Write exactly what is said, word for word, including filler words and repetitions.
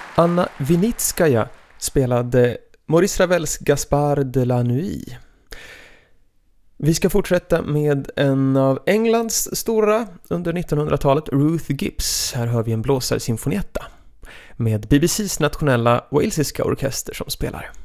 Anna Vinitskaja spelade Maurice Ravels Gaspard de la Nuit. Vi ska fortsätta med en av Englands stora under nittonhundratalet, Ruth Gibbs. Här hör vi en blåsarsinfonietta med B B C:s nationella walesiska orkester som spelar.